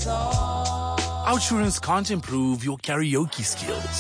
OUTsurance can't improve your karaoke skills,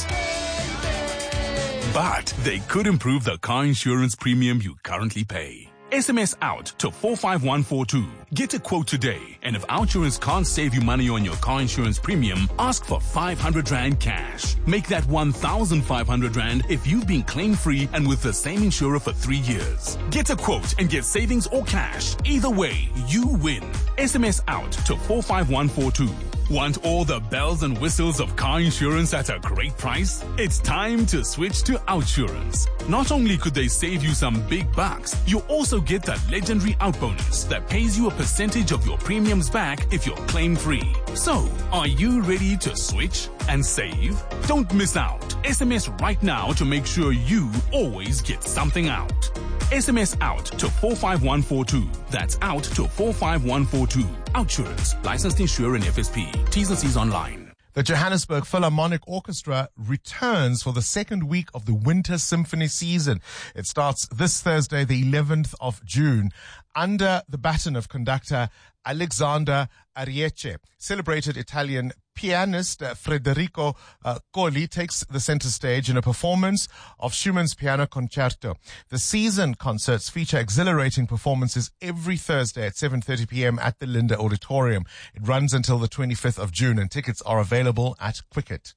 but they could improve the car insurance premium you currently pay. SMS OUT to 45142. Get a quote today, and if OUTsurance can't save you money on your car insurance premium, ask for 500 Rand cash. Make that 1,500 Rand if you've been claim-free and with the same insurer for 3 years. Get a quote and get savings or cash. Either way, you win. SMS OUT to 45142. Want all the bells and whistles of car insurance at a great price? It's time to switch to OUTsurance. Not only could they save you some big bucks, you also get that legendary out bonus that pays you a percentage of your premiums back if you're claim-free. So, are you ready to switch and save? Don't miss out. SMS right now to make sure you always get something out. SMS OUT to 45142. That's OUT to 45142. OUTsurance. Licensed insurer and FSP. T's and C's online. The Johannesburg Philharmonic Orchestra returns for the second week of the Winter Symphony season. It starts this Thursday, the 11th of June, under the baton of conductor Alexander Ariece. Celebrated Italian pianist Federico Colli takes the center stage in a performance of Schumann's Piano Concerto. The season concerts feature exhilarating performances every Thursday at 7:30 p.m. at the Linda Auditorium. It runs until the 25th of June, and tickets are available at Quicket.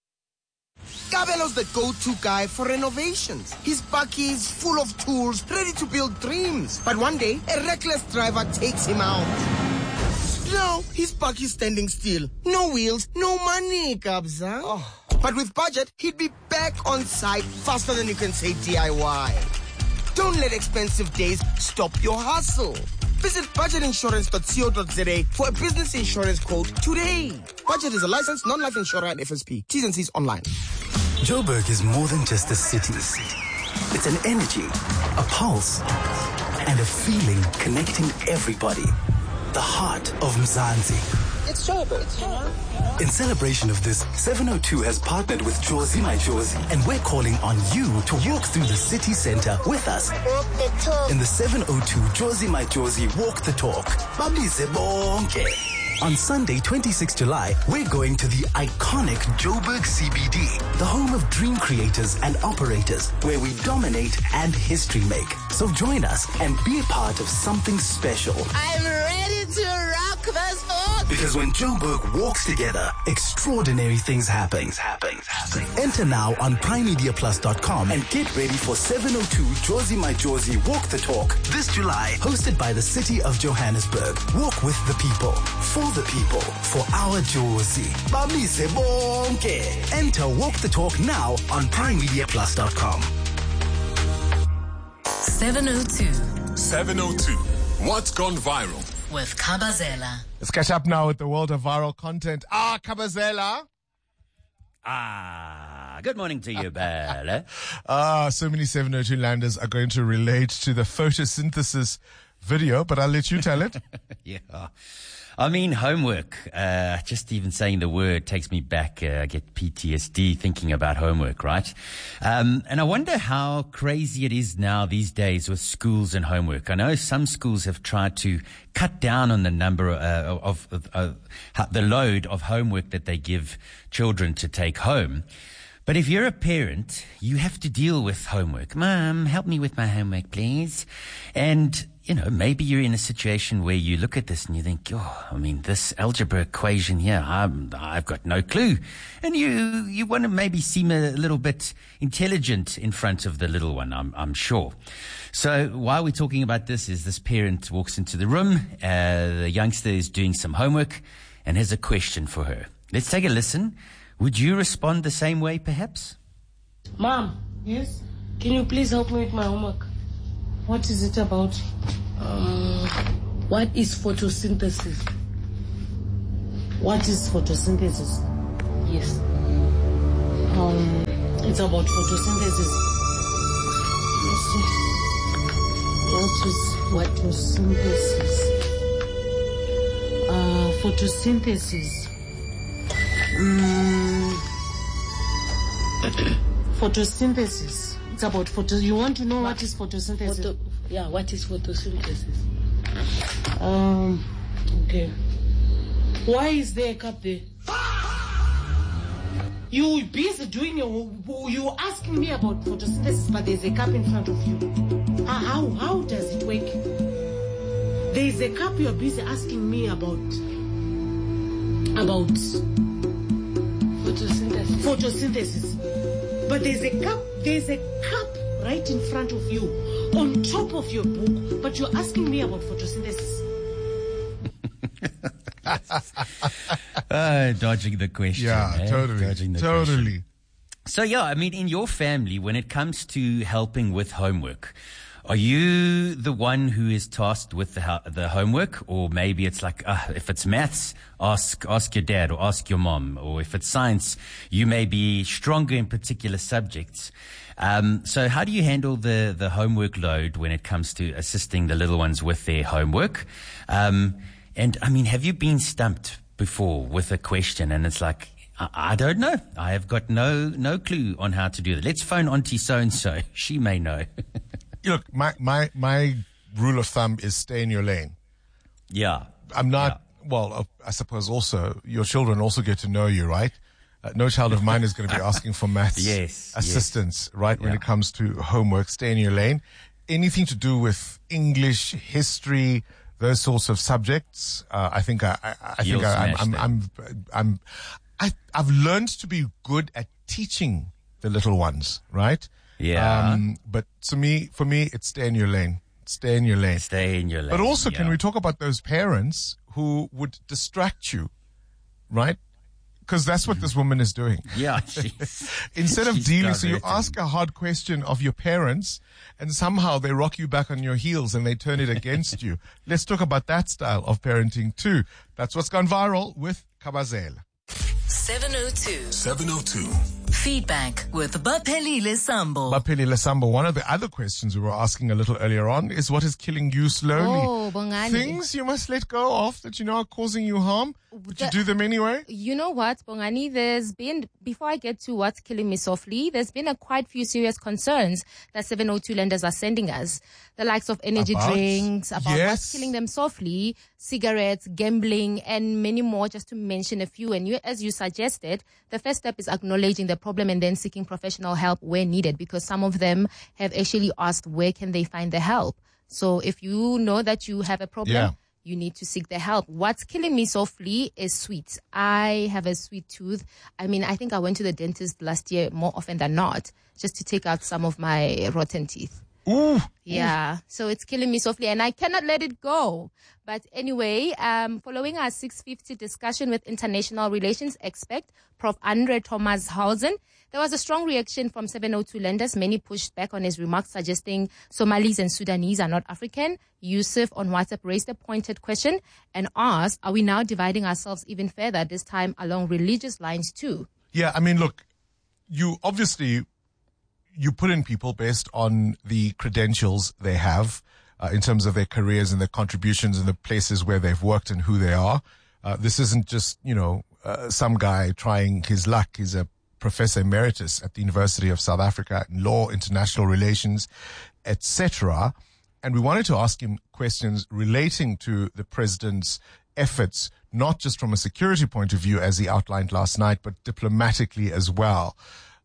Kabelo's the go-to guy for renovations. His bakkie is full of tools, ready to build dreams. But one day, a reckless driver takes him out. Now, his backie's standing still. No wheels, no money, Kabza. Oh. But with budget, he'd be back on site faster than you can say DIY. Don't let expensive days stop your hustle. Visit budgetinsurance.co.za for a business insurance quote today. Budget is a licensed non-life insurer at FSP. T's and C's online. Joburg is more than just a city. It's an energy, a pulse, and a feeling connecting everybody. The heart of Mzansi. It's Joburg. In celebration of this, 702 has partnered with Jozi My Jozi, and we're calling on you to walk through the city center with us. Walk the talk. In the 702 Jozi My Jozi Walk the Talk. Babize bonke. On Sunday, 26 July, we're going to the iconic Joburg CBD, the home of dream creators and operators, where we dominate and history make. So join us and be a part of something special. I'm ready to rock this boat. Because when Joburg walks together, extraordinary things happen. Enter now on primemediaplus.com and get ready for 702 Jozi My Jozi Walk the Talk this July, hosted by the City of Johannesburg. Walk with the people, for the people, for our Jozi. Bamise bonke. Enter Walk the Talk now on primemediaplus.com. 702. What's gone viral? With Kabazela. Let's catch up now with the world of viral content. Kabazela. Good morning to you, Bella. So many 702 landers are going to relate to the photosynthesis video, but I'll let you tell it. Yeah. I mean, homework. Just even saying the word takes me back. I get PTSD thinking about homework, right? And I wonder how crazy it is now these days with schools and homework. I know some schools have tried to cut down on the number of the load of homework that they give children to take home. But if you're a parent, you have to deal with homework. Mom, help me with my homework, please. And, you know, maybe you're in a situation where you look at this and you think, this algebra equation here, I've got no clue. And you want to maybe seem a little bit intelligent in front of the little one, I'm sure. So while we're talking about this, this parent walks into the room, the youngster is doing some homework and has a question for her. Let's take a listen. Would you respond the same way, perhaps? Mom. Yes? Can you please help me with my homework? What is it about? What is photosynthesis? What is photosynthesis? Yes. It's about photosynthesis. Let's see. What is photosynthesis? Photosynthesis. Photosynthesis. It's about You want to know what is photosynthesis? What is photosynthesis? Okay. Why is there a cup there? You busy doing you asking me about photosynthesis, but there's a cup in front of you. How does it work? There's a cup you're busy asking me about photosynthesis. But there's a cup right in front of you, on top of your book, but you're asking me about photosynthesis. Dodging the question. Yeah, totally. Dodging the question. So yeah, I mean, in your family, when it comes to helping with homework, are you the one who is tasked with the homework? Or maybe it's like, if it's maths, ask your dad or ask your mom. Or if it's science, you may be stronger in particular subjects. So how do you handle the homework load when it comes to assisting the little ones with their homework? And I mean, have you been stumped before with a question and it's like, I don't know. I have got no clue on how to do that. Let's phone Auntie so-and-so. She may know. Look, my rule of thumb is stay in your lane. Yeah. I'm not, well, I suppose also your children also get to know you, right? No child of mine is going to be asking for maths assistance, right? When it comes to homework, stay in your lane. Anything to do with English, history, those sorts of subjects, I've learned to be good at teaching the little ones, right? Yeah. But for me, it's stay in your lane. Stay in your lane. Stay in your lane. But also, can we talk about those parents who would distract you, right? Because that's what this woman is doing. Yeah. Instead of dealing, so you ask a hard question of your parents and somehow they rock you back on your heels and they turn it against you. Let's talk about that style of parenting too. That's what's gone viral with Kabazela. 702. Feedback with Baphelile Sambo. Baphelile Sambo, one of the other questions we were asking a little earlier on is what is killing you slowly? Oh, Bongani. Things you must let go of that you know are causing you harm, but you do them anyway? You know what, Bongani, before I get to what's killing me softly, there's been quite few serious concerns that 702 lenders are sending us. The likes of energy drinks, about what's killing them softly, cigarettes, gambling, and many more, just to mention a few. And as you suggested, the first step is acknowledging the problem and then seeking professional help where needed, because some of them have actually asked where can they find the help. So if you know that you have a problem, you need to seek the help. What's killing me softly is sweets. I have a sweet tooth. I mean, I think I went to the dentist last year more often than not, just to take out some of my rotten teeth. Ooh. Yeah. So it's killing me softly and I cannot let it go. But anyway, following our 650 discussion with international relations expert, Prof. Andre Thomas Hausen, there was a strong reaction from 702 lenders. Many pushed back on his remarks, suggesting Somalis and Sudanese are not African. Yusuf on WhatsApp raised a pointed question and asked, are we now dividing ourselves even further, this time along religious lines too? Yeah, I mean, look, you put in people based on the credentials they have in terms of their careers and their contributions and the places where they've worked and who they are. This isn't just, some guy trying his luck. He's a professor emeritus at the University of South Africa in law, international relations, etc. And we wanted to ask him questions relating to the president's efforts, not just from a security point of view, as he outlined last night, but diplomatically as well.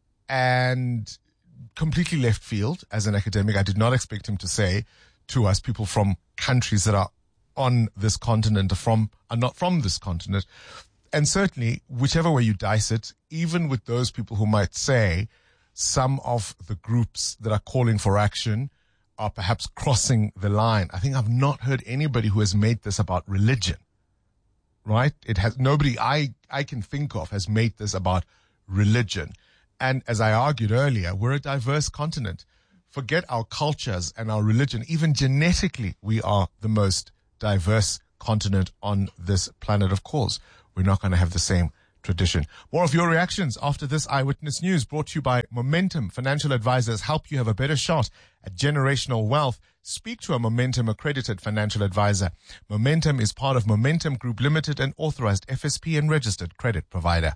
And completely left field as an academic, I did not expect him to say to us, people from countries that are on this continent are not from this continent. And certainly, whichever way you dice it, even with those people who might say some of the groups that are calling for action are perhaps crossing the line, I think I've not heard anybody who has made this about religion, right? Nobody I can think of has made this about religion. And as I argued earlier, we're a diverse continent. Forget our cultures and our religion. Even genetically, we are the most diverse continent on this planet. Of course, we're not going to have the same tradition. More of your reactions after this Eyewitness News, brought to you by Momentum Financial Advisors. Help you have a better shot at generational wealth. Speak to a Momentum accredited financial advisor. Momentum is part of Momentum Group Limited, an authorized FSP and registered credit provider.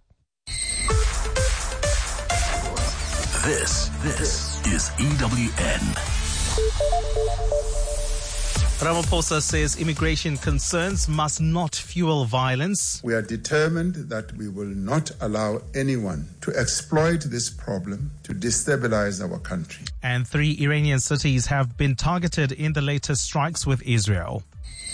This is EWN. Ramaphosa says immigration concerns must not fuel violence. We are determined that we will not allow anyone to exploit this problem to destabilize our country. And 3 Iranian cities have been targeted in the latest strikes with Israel.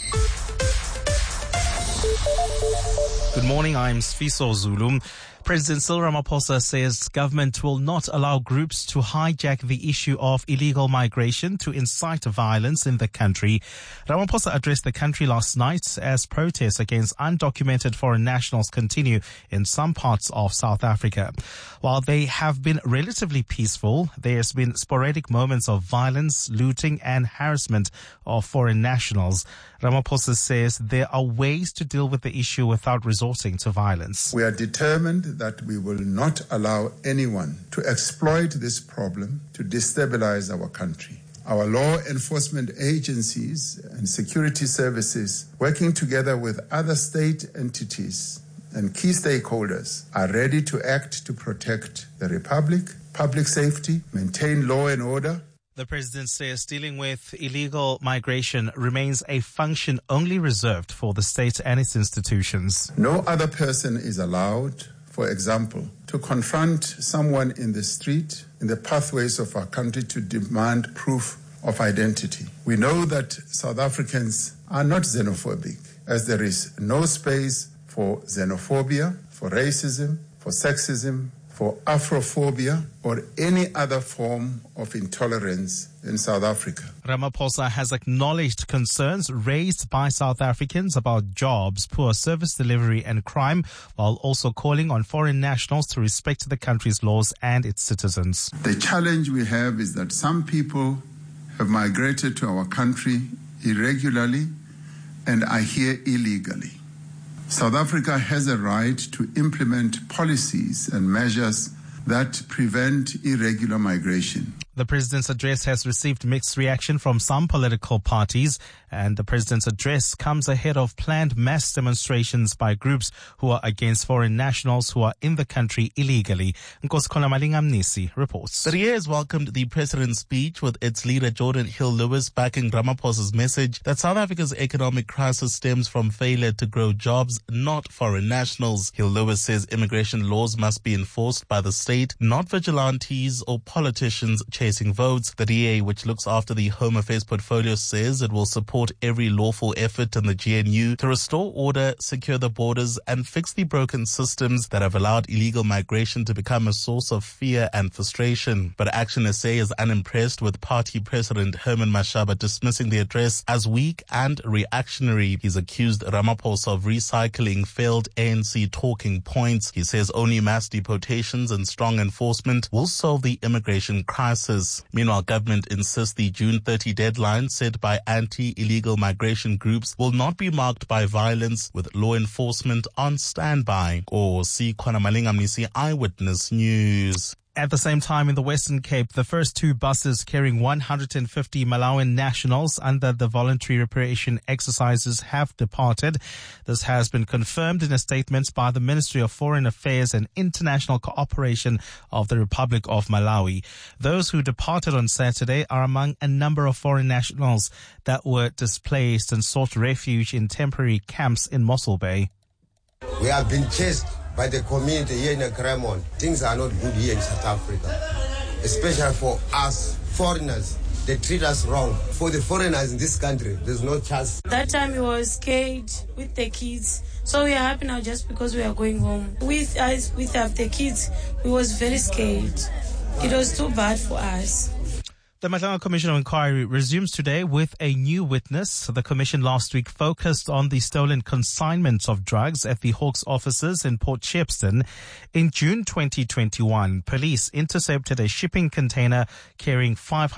Good morning, I'm Sfiso Zulu. President Cyril Ramaphosa says government will not allow groups to hijack the issue of illegal migration to incite violence in the country. Ramaphosa addressed the country last night as protests against undocumented foreign nationals continue in some parts of South Africa. While they have been relatively peaceful, there's been sporadic moments of violence, looting and harassment of foreign nationals. Ramaphosa says there are ways to deal with the issue without resorting to violence. We are determined that we will not allow anyone to exploit this problem to destabilize our country. Our law enforcement agencies and security services, working together with other state entities and key stakeholders, are ready to act to protect the Republic, public safety, maintain law and order. The president says dealing with illegal migration remains a function only reserved for the state and its institutions. No other person is allowed, for example, to confront someone in the street, in the pathways of our country to demand proof of identity. We know that South Africans are not xenophobic, as there is no space for xenophobia, for racism, for sexism, for Afrophobia or any other form of intolerance in South Africa. Ramaphosa has acknowledged concerns raised by South Africans about jobs, poor service delivery and crime, while also calling on foreign nationals to respect the country's laws and its citizens. The challenge we have is that some people have migrated to our country irregularly and are here illegally. South Africa has a right to implement policies and measures that prevent irregular migration. The president's address has received mixed reaction from some political parties, and the president's address comes ahead of planned mass demonstrations by groups who are against foreign nationals who are in the country illegally. Nkosikola Malingamnisi reports. The DA has welcomed the president's speech, with its leader Jordan Hill-Lewis backing Ramaphosa's message that South Africa's economic crisis stems from failure to grow jobs, not foreign nationals. Hill-Lewis says immigration laws must be enforced by the state, not vigilantes or politicians chasing votes. The DA, which looks after the Home Affairs portfolio, says it will support every lawful effort in the GNU to restore order, secure the borders and fix the broken systems that have allowed illegal migration to become a source of fear and frustration. But Action SA is unimpressed with party president Herman Mashaba dismissing the address as weak and reactionary. He's accused Ramaphosa of recycling failed ANC talking points. He says only mass deportations and strong enforcement will solve the immigration crisis. Meanwhile, government insists the June 30 deadline set by anti-illegal migration groups will not be marked by violence, with law enforcement on standby. Or see Khona Malingamnisi, Eyewitness News. At the same time, in the Western Cape, the first 2 buses carrying 150 Malawian nationals under the voluntary repatriation exercises have departed. This has been confirmed in a statement by the Ministry of Foreign Affairs and International Cooperation of the Republic of Malawi. Those who departed on Saturday are among a number of foreign nationals that were displaced and sought refuge in temporary camps in Mossel Bay. We have been chased by the community here in Cremon. Things are not good here in South Africa, especially for us foreigners. They treat us wrong. For the foreigners in this country, there's no chance. That time we were scared with the kids, so we are happy now just because we are going home. With the kids, we was very scared. It was too bad for us. The Madlanga Commission of Inquiry resumes today with a new witness. The commission last week focused on the stolen consignment of drugs at the Hawks offices in Port Shepstone. In June 2021, police intercepted a shipping container carrying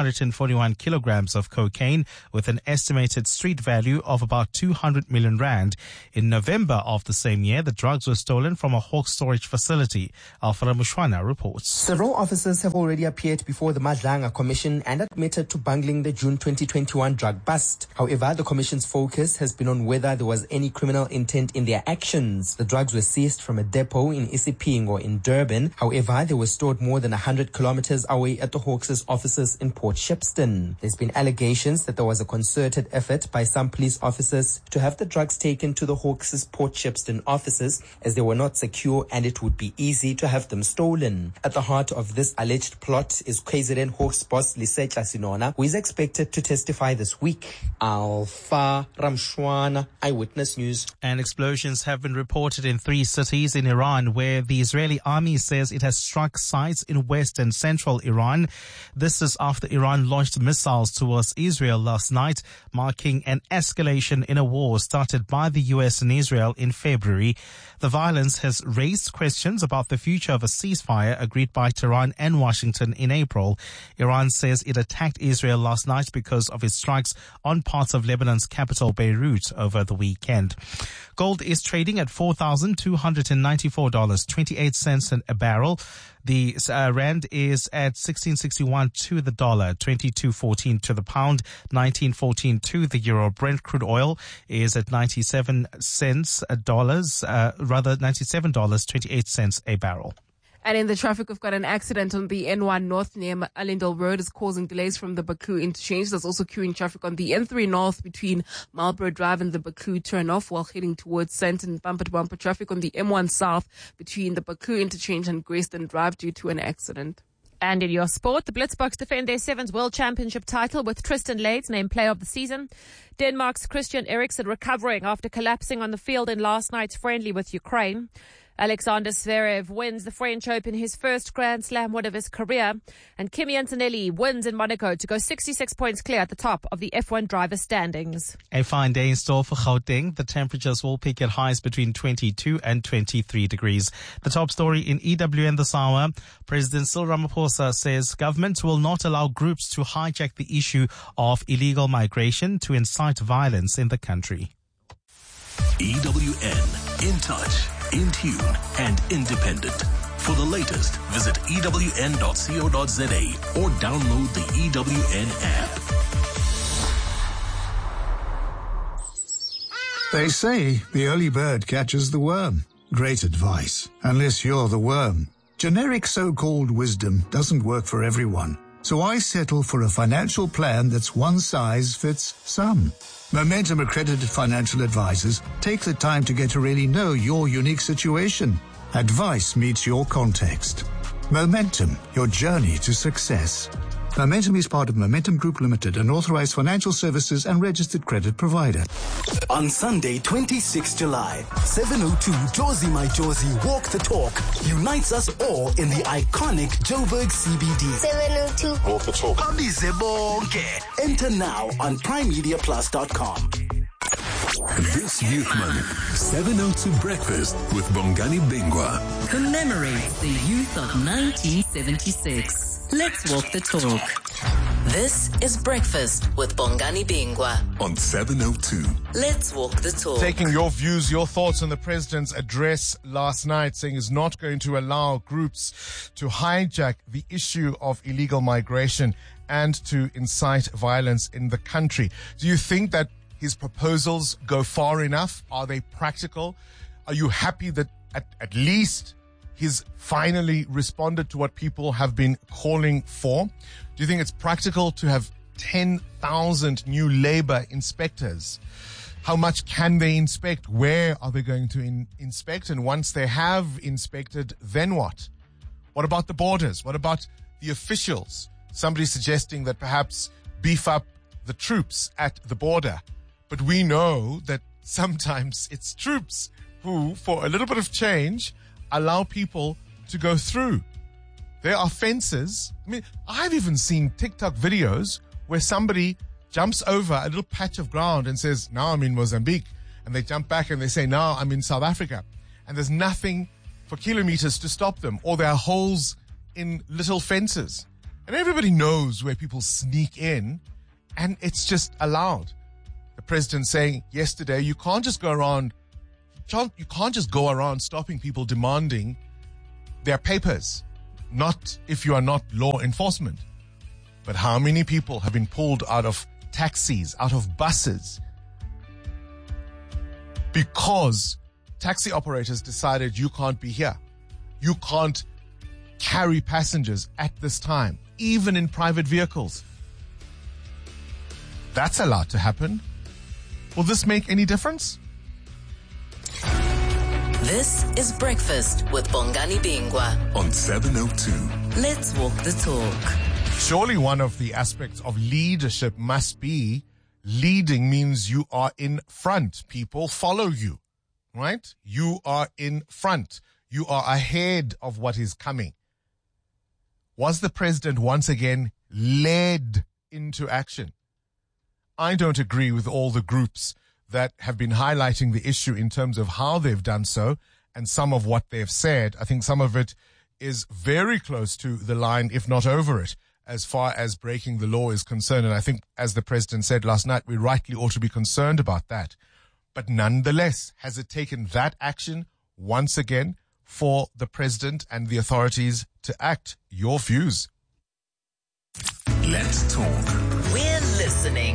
541 kilograms of cocaine with an estimated street value of about 200 million rand. In November of the same year, the drugs were stolen from a Hawks storage facility. Alfred Mushwana reports. Several officers have already appeared before the Madlanga Commission and admitted to bungling the June 2021 drug bust. However, the Commission's focus has been on whether there was any criminal intent in their actions. The drugs were seized from a depot in Isipingo in Durban. However, they were stored more than 100 kilometers away at the Hawks' offices in Port Shepstone. There's been allegations that there was a concerted effort by some police officers to have the drugs taken to the Hawks' Port Shepstone offices, as they were not secure and it would be easy to have them stolen. At the heart of this alleged plot is KZN Hawks boss Lesetla Sinona, who is expected to testify this week. Alpha Ramshwana, Eyewitness News. And explosions have been reported in 3 cities in Iran, where the Israeli army says it has struck sites in west and central Iran. This is after Iran launched missiles towards Israel last night, marking an escalation in a war started by the US and Israel in February. The violence has raised questions about the future of a ceasefire agreed by Tehran and Washington in April. Iran says it attacked Israel last night because of its strikes on parts of Lebanon's capital Beirut over the weekend. Gold is trading at $4,294.28 a barrel. The rand is at 16.61 to the dollar, 22.14 to the pound, 19.14 to the euro. Brent crude oil is at $97.28 a barrel. And in the traffic, we've got an accident on the N1 North near Allendale Road. Is causing delays from the Baku interchange. There's also queuing traffic on the N3 North between Marlborough Drive and the Baku turnoff while heading towards Sandton. Bumper-to-bumper traffic on the M1 South between the Baku interchange and Grayston Drive due to an accident. And in your sport, the Blitzboks defend their 7th World Championship title with Tristan Lades named Player of the Season. Denmark's Christian Eriksen recovering after collapsing on the field in last night's friendly with Ukraine. Alexander Zverev wins the French Open, his first Grand Slam win of his career. And Kimi Antonelli wins in Monaco to go 66 points clear at the top of the F1 driver standings. A fine day in store for Gauteng. The temperatures will peak at highs between 22 and 23 degrees. The top story in EWN this hour, President Cyril Ramaphosa says government will not allow groups to hijack the issue of illegal migration to incite violence in the country. EWN, in touch, in tune, and independent. For the latest, visit ewn.co.za or download the EWN app. They say the early bird catches the worm. Great advice, unless you're the worm. Generic so-called wisdom doesn't work for everyone, so I settle for a financial plan that's one size fits some. Momentum accredited financial advisors take the time to get to really know your unique situation. Advice meets your context. Momentum, your journey to success. Momentum is part of Momentum Group Limited, an authorized financial services and registered credit provider. On Sunday, 26 July, 702 Josie My Josie Walk the Talk unites us all in the iconic Joburg CBD. 702 Walk the Talk. Enter now on PrimeMediaPlus.com. This youth month, 702 Breakfast with Bongani Bingwa commemorates the youth of 1976. Let's walk the talk. This is Breakfast with Bongani Bingwa on 702. Let's walk the talk. Taking your views, your thoughts on the president's address last night, saying he's not going to allow groups to hijack the issue of illegal migration and to incite violence in the country. Do you think that his proposals go far enough? Are they practical? Are you happy that at least he's finally responded to what people have been calling for? Do you think it's practical to have 10,000 new labor inspectors? How much can they inspect? Where are they going to inspect? And once they have inspected, then what? What about the borders? What about the officials? Somebody's suggesting that perhaps beef up the troops at the border. But we know that sometimes it's troops who, for a little bit of change, allow people to go through. There are fences. I mean, I've even seen TikTok videos where somebody jumps over a little patch of ground and says, now I'm in Mozambique. And they jump back and they say, now I'm in South Africa. And there's nothing for kilometers to stop them. Or there are holes in little fences. And everybody knows where people sneak in, and it's just allowed. The president saying yesterday, you can't just go around stopping people demanding their papers, not if you are not law enforcement. But how many people have been pulled out of taxis, out of buses, because taxi operators decided you can't be here. You can't carry passengers at this time, even in private vehicles. That's allowed to happen. Will this make any difference? This is Breakfast with Bongani Bingwa on 702. Let's walk the talk. Surely one of the aspects of leadership must be leading means you are in front. People follow you, right? You are in front. You are ahead of what is coming. Was the president once again led into action? I don't agree with all the groups that have been highlighting the issue in terms of how they've done so and some of what they've said. I think some of it is very close to the line, if not over it, as far as breaking the law is concerned. And I think, as the president said last night, we rightly ought to be concerned about that. But nonetheless, has it taken that action once again for the president and the authorities to act? Your views. Let's talk. We're listening.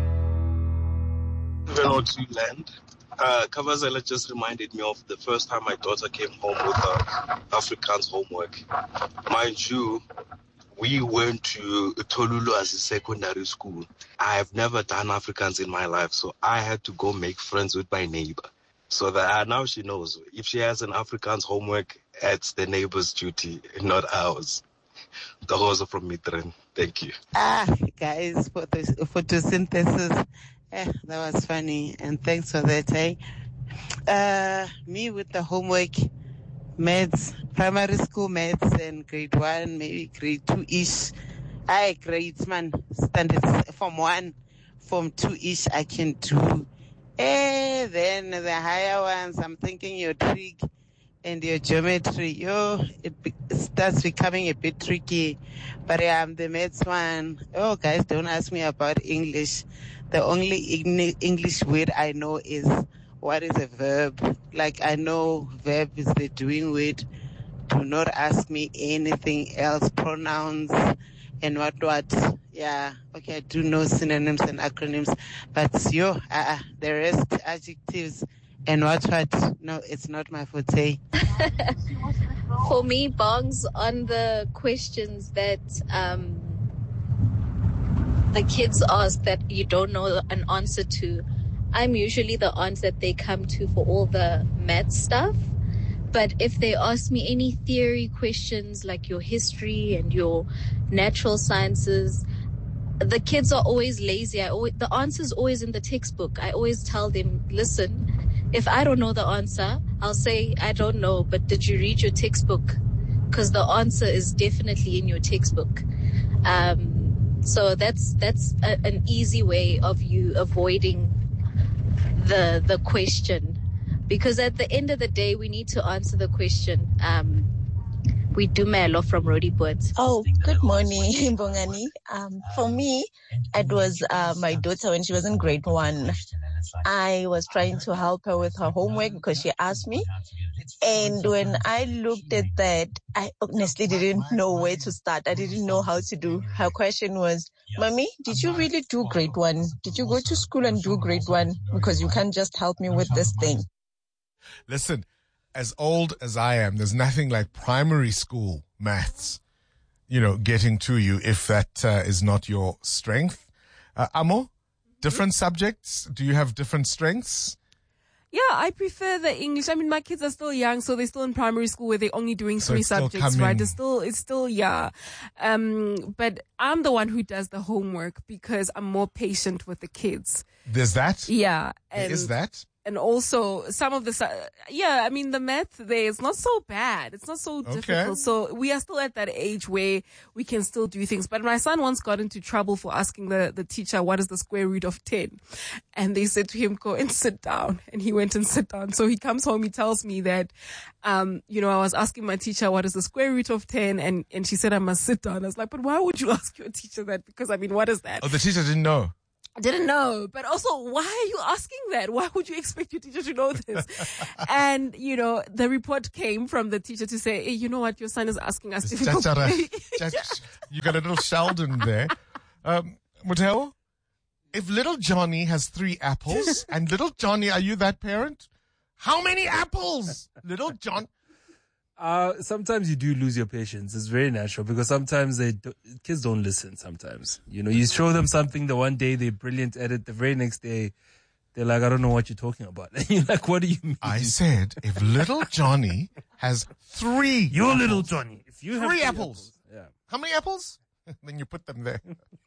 702 land. Kavazela just reminded me of the first time my daughter came home with Afrikaans homework. Mind you, we went to Tolulu as a secondary school. I have never done Afrikaans in my life, so I had to go make friends with my neighbor. So that now she knows if she has an Afrikaans homework, it's the neighbor's duty, not ours. The horse from Mitren. Thank you. Guys, photosynthesis. That was funny, and thanks for that. Me with the homework, maths, primary school maths, and grade 1, maybe grade 2-ish. Grades, man, standards, form 1, form 2-ish, I can do. Then the higher ones, I'm thinking your trig and your geometry, it starts becoming a bit tricky. But the maths one, guys, don't ask me about English. The only English word I know is what is a verb. Like, I know verb is the doing word. Do not ask me anything else, pronouns and what. Yeah, okay, I do know synonyms and acronyms, but the rest, adjectives and what. No, it's not my forte. For me, Bongs, on the questions that the kids ask that you don't know an answer to, I'm usually the aunt that they come to for all the math stuff. But if they ask me any theory questions like your history and your natural sciences, the kids are always lazy. The answer's always in the textbook. I always tell them, listen, if I don't know the answer, I'll say, I don't know, but did you read your textbook? Because the answer is definitely in your textbook. So that's an easy way of you avoiding the question. Because at the end of the day, we need to answer the question. We do Melo from Roodepoort. Oh, good morning, Bongani. For me, it was my daughter when she was in grade 1. I was trying to help her with her homework because she asked me. And when I looked at that, I honestly didn't know where to start. I didn't know how to do. Her question was, Mommy, did you really do grade 1? Did you go to school and do grade 1? Because you can't just help me with this thing. Listen, as old as I am, there's nothing like primary school maths, getting to you if that is not your strength. Amo, different subjects? Do you have different strengths? Yeah, I prefer the English. I mean, my kids are still young, so they're still in primary school where they're only doing 3 subjects, right? It's still, yeah. But I'm the one who does the homework because I'm more patient with the kids. There's that? Yeah. There is that? And also some of the, the math there is not so bad. It's not so difficult. So we are still at that age where we can still do things. But my son once got into trouble for asking the teacher, what is the square root of 10? And they said to him, go and sit down. And he went and sat down. So he comes home, he tells me that, I was asking my teacher, what is the square root of 10? And she said, I must sit down. I was like, but why would you ask your teacher that? Because what is that? Oh, the teacher didn't know. I didn't know. But also, why are you asking that? Why would you expect your teacher to know this? And, the report came from the teacher to say, hey, you know what? Your son is asking us difficult. You got a little Sheldon there. Muteo, if little Johnny has 3 apples, and little Johnny, are you that parent? How many apples? Little John. Sometimes you do lose your patience. It's very natural because sometimes kids don't listen sometimes. You show them something the one day they're brilliant at it. The very next day, they're like, I don't know what you're talking about. And you're like, what do you mean? I said, if little Johnny has 3 Your apples, little Johnny. If you have 3 apples. Yeah. How many apples? Then you put them there.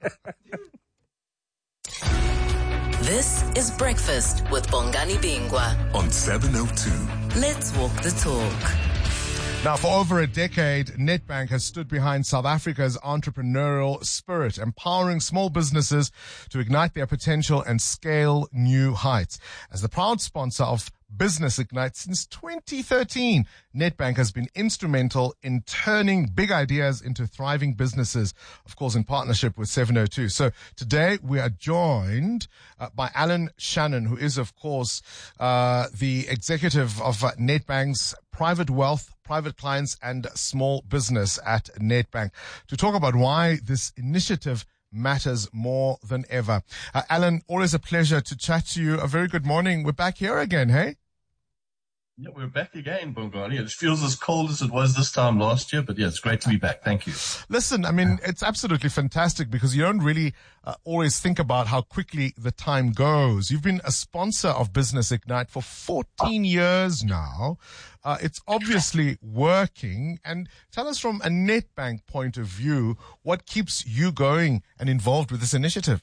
This is Breakfast with Bongani Bingwa on 702. Let's walk the talk. Now, for over a decade, Nedbank has stood behind South Africa's entrepreneurial spirit, empowering small businesses to ignite their potential and scale new heights. As the proud sponsor of Business Ignite since 2013, Nedbank has been instrumental in turning big ideas into thriving businesses, of course, in partnership with 702. So today we are joined by Alan Shannon, who is, of course, the executive of Nedbank's Private Wealth, Private Clients and Small Business at Nedbank, to talk about why this initiative matters more than ever. Alan, always a pleasure to chat to you. A very good morning. We're back here again, hey? Yeah, we're back again, Bongani. It feels as cold as it was this time last year, but yeah, it's great to be back. Thank you. Listen, I mean, it's absolutely fantastic because you don't really always think about how quickly the time goes. You've been a sponsor of Business Ignite for 14 years now. It's obviously working. And tell us from a Nedbank point of view, what keeps you going and involved with this initiative?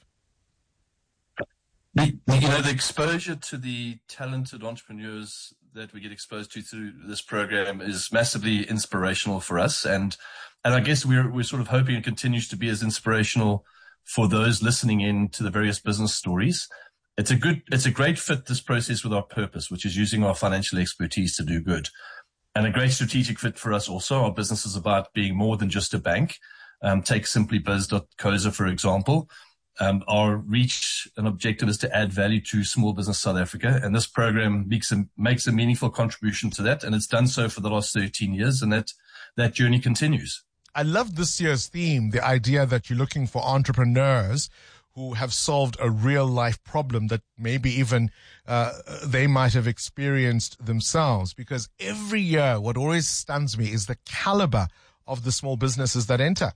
The exposure to the talented entrepreneurs that we get exposed to through this program is massively inspirational for us. And I guess we're sort of hoping it continues to be as inspirational for those listening in to the various business stories. It's a great fit, this process, with our purpose, which is using our financial expertise to do good. And a great strategic fit for us also. Our business is about being more than just a bank. Take simplybiz.co.za, for example. Our reach and objective is to add value to small business South Africa, and this program makes a meaningful contribution to that, and it's done so for the last 13 years, and that journey continues. I love this year's theme, the idea that you're looking for entrepreneurs who have solved a real life problem that maybe even they might have experienced themselves, because every year what always stuns me is the caliber of the small businesses that enter.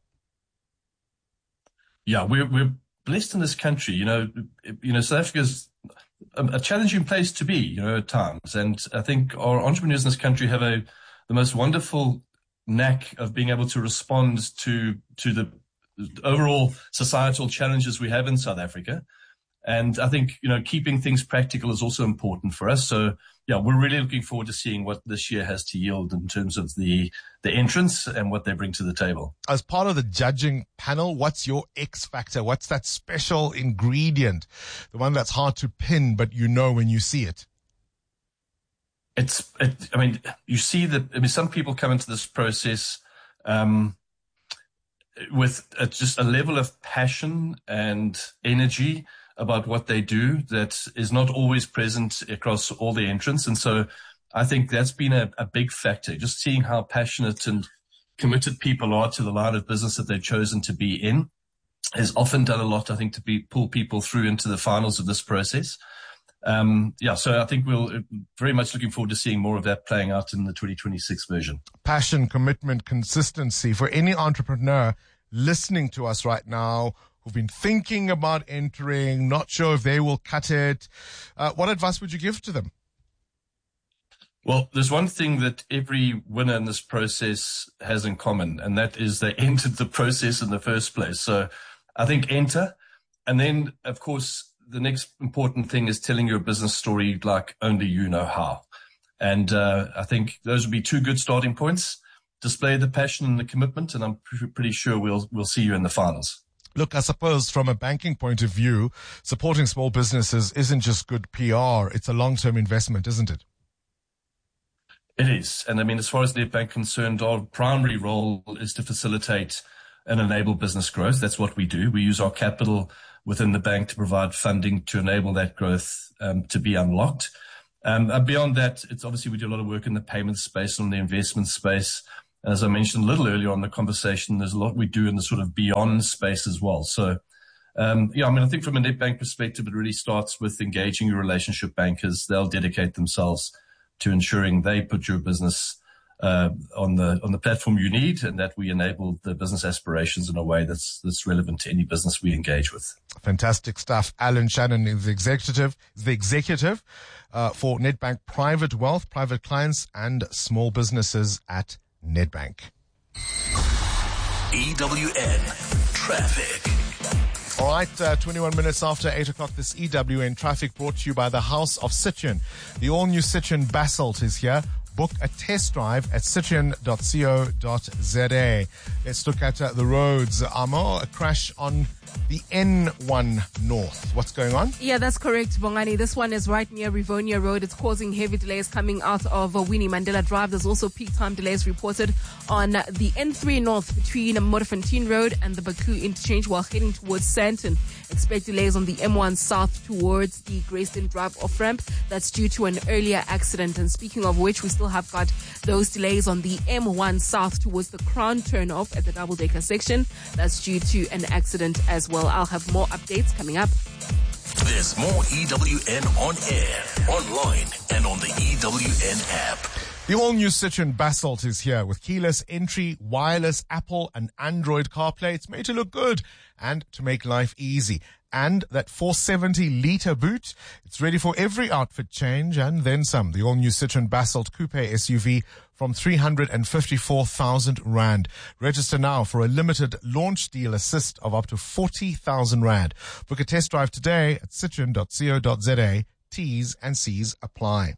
Yeah, we're blessed in this country. South Africa's a challenging place to be, at times. And I think our entrepreneurs in this country have the most wonderful knack of being able to respond to the overall societal challenges we have in South Africa. And I think, keeping things practical is also important for us. So, yeah, we're really looking forward to seeing what this year has to yield in terms of the entrants and what they bring to the table. As part of the judging panel, what's your X factor? What's that special ingredient? The one that's hard to pin, but when you see it. You see some people come into this process with just a level of passion and energy about what they do that is not always present across all the entrants. And so I think that's been a big factor, just seeing how passionate and committed people are to the line of business that they've chosen to be in has often done a lot, I think, to pull people through into the finals of this process. So I think we're very much looking forward to seeing more of that playing out in the 2026 version. Passion, commitment, consistency for any entrepreneur listening to us right now who've been thinking about entering, not sure if they will cut it. What advice would you give to them? Well, there's one thing that every winner in this process has in common, and that is they entered the process in the first place. So I think enter. And then, of course, the next important thing is telling your business story like only you know how. And I think those would be 2 good starting points. Display the passion and the commitment, and I'm pretty sure we'll see you in the finals. Look, I suppose from a banking point of view, supporting small businesses isn't just good PR. It's a long-term investment, isn't it? It is. And as far as Nedbank concerned, our primary role is to facilitate and enable business growth. That's what we do. We use our capital within the bank to provide funding to enable that growth to be unlocked. Beyond that, it's obviously we do a lot of work in the payment space and the investment space. As I mentioned a little earlier on in the conversation, there's a lot we do in the sort of beyond space as well. So, I think from a Nedbank perspective, it really starts with engaging your relationship bankers. They'll dedicate themselves to ensuring they put your business on the platform you need, and that we enable the business aspirations in a way that's relevant to any business we engage with. Fantastic stuff. Alan Shannon is the executive for Nedbank Private Wealth, Private Clients and Small Businesses at Nedbank. EWN Traffic. All right, 21 minutes after 8 o'clock, this EWN Traffic brought to you by the House of Citroen. The all-new Citroen Basalt is here. Book a test drive at citroen.co.za. Let's look at the roads. Amo, a crash on the N1 North. What's going on? Yeah, that's correct, Bongani. This one is right near Rivonia Road. It's causing heavy delays coming out of Winnie Mandela Drive. There's also peak time delays reported on the N3 North between Modderfontein Road and the Baku interchange while heading towards Sandton. Expect delays on the M1 South towards the Grayston Drive off-ramp. That's due to an earlier accident. And speaking of which, we still have got those delays on the M1 South towards the Crown turn-off at the double-decker section. That's due to an accident as well. I'll have more updates coming up. There's more EWN on air, online, and on the EWN app. The all-new Citroen Basalt is here with keyless entry, wireless Apple and Android CarPlay. It's made to look good and to make life easy. And that 470-litre boot, it's ready for every outfit change and then some. The all-new Citroen Basalt Coupe SUV from 354,000 Rand. Register now for a limited launch deal assist of up to 40,000 Rand. Book a test drive today at citroen.co.za. T's and C's apply.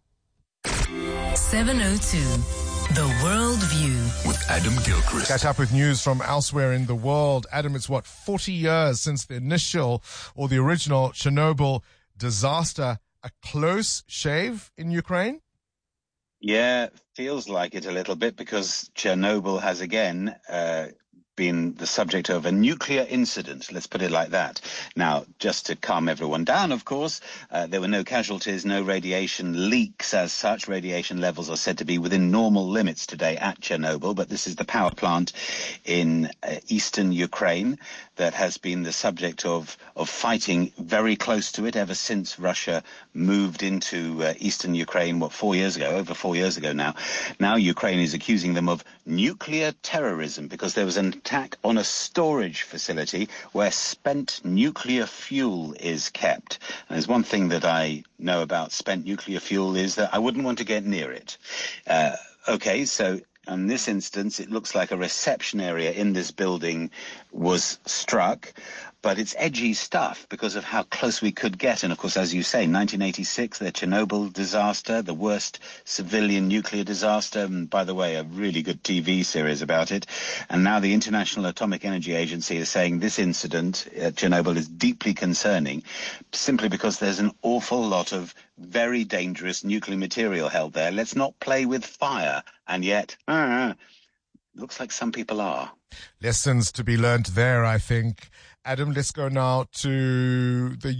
702. The World View with Adam Gilchrist. Catch up with news from elsewhere in the world. Adam, it's 40 years since the initial or the original Chernobyl disaster. A close shave in Ukraine? Yeah, feels like it a little bit because Chernobyl has again been the subject of a nuclear incident, let's put it like that. Now, just to calm everyone down, of course, there were no casualties, no radiation leaks as such. Radiation levels are said to be within normal limits today at Chernobyl, but this is the power plant in eastern Ukraine that has been the subject of fighting very close to it ever since Russia moved into eastern Ukraine, over 4 years ago now. Now Ukraine is accusing them of nuclear terrorism because there was an attack on a storage facility where spent nuclear fuel is kept. And there's one thing that I know about spent nuclear fuel is that I wouldn't want to get near it. Okay, so in this instance, it looks like a reception area in this building was struck, but it's edgy stuff because of how close we could get. And of course, as you say, 1986, the Chernobyl disaster, the worst civilian nuclear disaster, and by the way, a really good TV series about it. And now the International Atomic Energy Agency is saying this incident at Chernobyl is deeply concerning simply because there's an awful lot of very dangerous nuclear material held there. Let's not play with fire. And yet, looks like some people are. Lessons to be learned there, I think. Adam, let's go now to the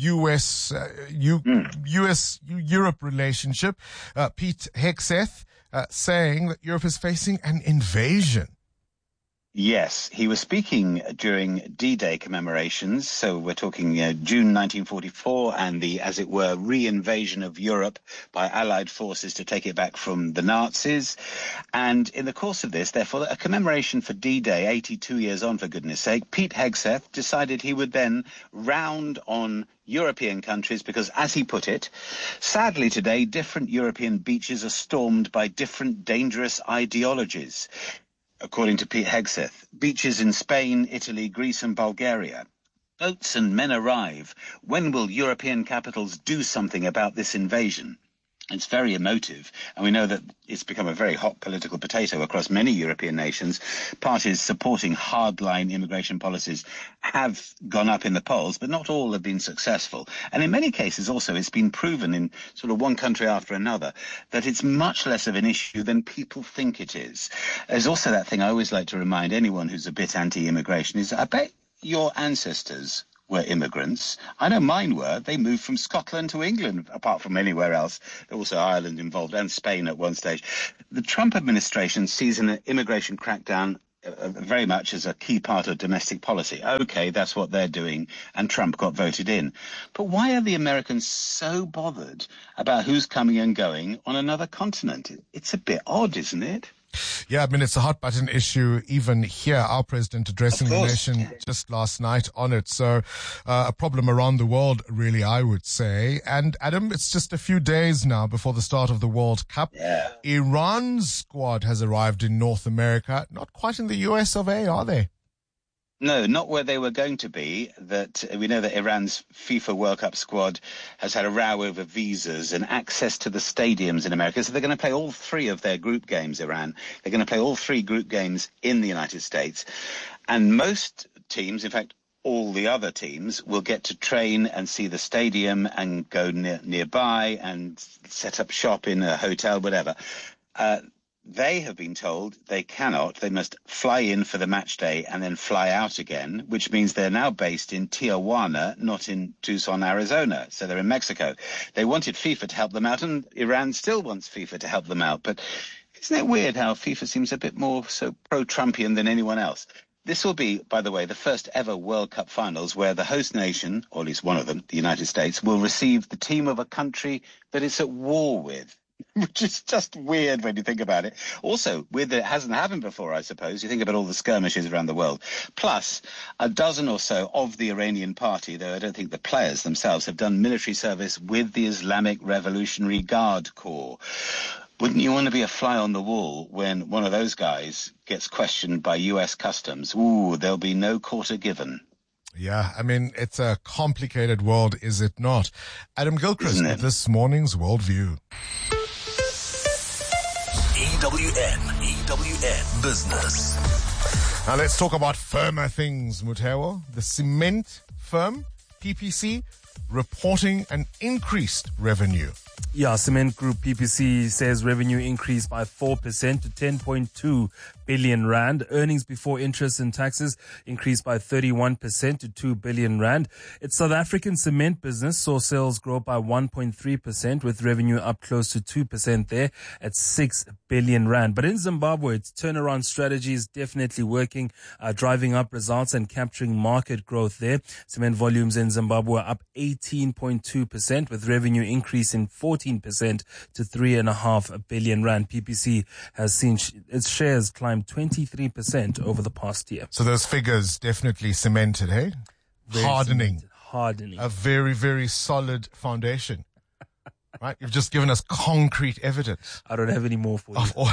US-Europe relationship. Pete Hegseth saying that Europe is facing an invasion. Yes, he was speaking during D-Day commemorations. So we're talking June 1944 and the, as it were, re-invasion of Europe by Allied forces to take it back from the Nazis. And in the course of this, therefore, a commemoration for D-Day, 82 years on, for goodness sake, Pete Hegseth decided he would then round on European countries because, as he put it, sadly today, different European beaches are stormed by different dangerous ideologies. According to Pete Hegseth, beaches in Spain, Italy, Greece and Bulgaria. Boats and men arrive. When will European capitals do something about this invasion? It's very emotive, and we know that it's become a very hot political potato across many European nations. Parties supporting hardline immigration policies have gone up in the polls, but not all have been successful. And in many cases also it's been proven in sort of one country after another that it's much less of an issue than people think it is. There's also that thing I always like to remind anyone who's a bit anti-immigration is I bet your ancestors were immigrants. I know mine were. They moved from Scotland to England, apart from anywhere else. Also Ireland involved, and Spain at one stage. The Trump administration sees an immigration crackdown very much as a key part of domestic policy. Okay, that's what they're doing, and Trump got voted in. But why are the Americans so bothered about who's coming and going on another continent? It's a bit odd, isn't it? Yeah, I mean, it's a hot button issue even here. Our president addressing the nation just last night on it. So a problem around the world, really, I would say. And Adam, it's just a few days now before the start of the World Cup. Yeah. Iran's squad has arrived in North America. Not quite in the US of A, are they? No, not where they were going to be. That we know that Iran's FIFA World Cup squad has had a row over visas and access to the stadiums in America. So they're going to play all three of their group games, Iran. They're going to play all three group games in the United States. And most teams, in fact, all the other teams, will get to train and see the stadium and go nearby and set up shop in a hotel, whatever. They have been told they cannot. They must fly in for the match day and then fly out again, which means they're now based in Tijuana, not in Tucson, Arizona. So they're in Mexico. They wanted FIFA to help them out, and Iran still wants FIFA to help them out. But isn't it weird how FIFA seems a bit more so pro-Trumpian than anyone else? This will be, by the way, the first ever World Cup finals where the host nation, or at least one of them, the United States, will receive the team of a country that it's at war with. Which is just weird when you think about it. Also, weird that it hasn't happened before, I suppose. You think about all the skirmishes around the world. Plus, a dozen or so of the Iranian party, though I don't think the players themselves, have done military service with the Islamic Revolutionary Guard Corps. Wouldn't you want to be a fly on the wall when one of those guys gets questioned by U.S. Customs? Ooh, there'll be no quarter given. Yeah, I mean, it's a complicated world, is it not? Adam Gilchrist with this morning's Worldview. EWN Business. Now let's talk about firmer things, Mutewa. The cement firm, PPC, reporting an increased revenue. Yeah, Cement Group PPC says revenue increased by 4% to 10.2 billion rand. Earnings before interest and taxes increased by 31% to 2 billion rand. Its South African cement business saw sales grow by 1.3%, with revenue up close to 2% there at 6 billion rand. But in Zimbabwe, its turnaround strategy is definitely working, driving up results and capturing market growth there. Cement volumes in Zimbabwe are up 18.2%, with revenue increasing 14% to 3.5 billion rand. PPC has seen its shares climb 23% over the past year. So those figures definitely cemented, hey? Very Hardening. cemented. Hardening. A very, very solid foundation. Right? You've just given us concrete evidence. I don't have any more for you.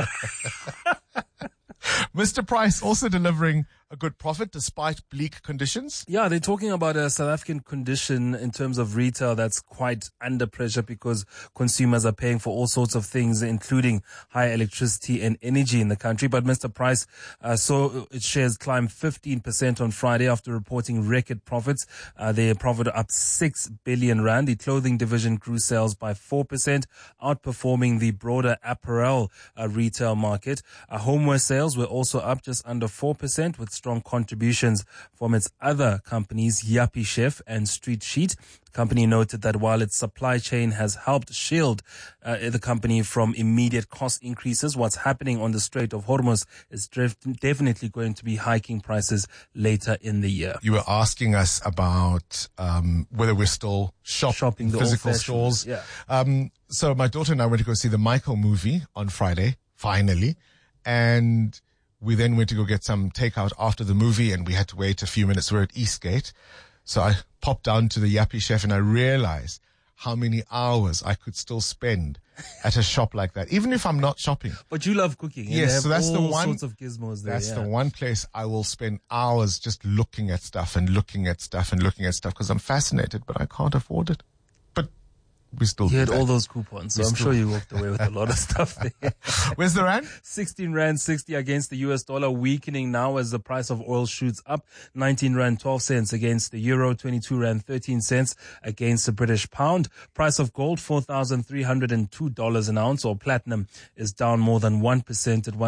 Mr. Price also delivering a good profit despite bleak conditions. Yeah, they're talking about a South African condition in terms of retail that's quite under pressure because consumers are paying for all sorts of things, including high electricity and energy in the country. But Mr. Price saw its shares climb 15% on Friday after reporting record profits. Their profit up 6 billion rand. The clothing division grew sales by 4%, outperforming the broader apparel retail market. Homeware sales were also up just under 4%, with strong contributions from its other companies, Yappy Chef and Street Sheet. The company noted that while its supply chain has helped shield the company from immediate cost increases, what's happening on the Strait of Hormuz is definitely going to be hiking prices later in the year. You were asking us about whether we're still shopping in physical stores. Yeah. So my daughter and I went to go see the Michael movie on Friday, finally, and we then went to go get some takeout after the movie, and we had to wait a few minutes. We're at Eastgate. So I popped down to the Yappy Chef, and I realized how many hours I could still spend at a shop like that, even if I'm not shopping. But you love cooking. Yes, so that's the one. Sorts of gizmos there. That's the one place I will spend hours just looking at stuff and looking at stuff and looking at stuff because I'm fascinated, but I can't afford it. But We still You had do that. all those coupons, so We I'm still- sure you walked away with a lot of stuff there. Where's the rand? 16 Rand 60 against the US dollar, weakening now as the price of oil shoots up. 19 Rand 12 cents against the euro, 22 Rand 13 cents against the British pound. Price of gold, $4,302 an ounce, or platinum is down more than 1% at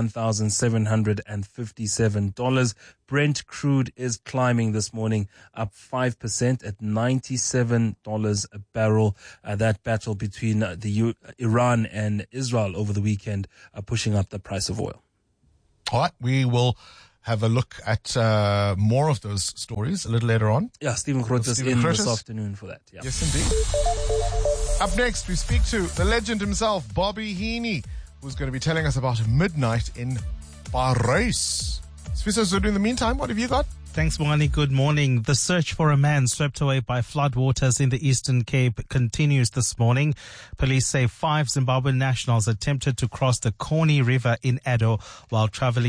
$1,757. Brent crude is climbing this morning, up 5% at $97 a barrel. That battle between Iran and Israel over the weekend pushing up the price of oil. All right, we will have a look at more of those stories a little later on. Yeah, Stephen Grootes Stephen in Grootes. this afternoon for that. Yeah. Yes, indeed. Up next, we speak to the legend himself, Bobby Heaney, who's going to be telling us about midnight in Paris. Sfiso Zulu, in the meantime, what have you got? Thanks, Mwani. Good morning. The search for a man swept away by floodwaters in the Eastern Cape continues this morning. Police say 5 Zimbabwean nationals attempted to cross the Corny River in Edo while traveling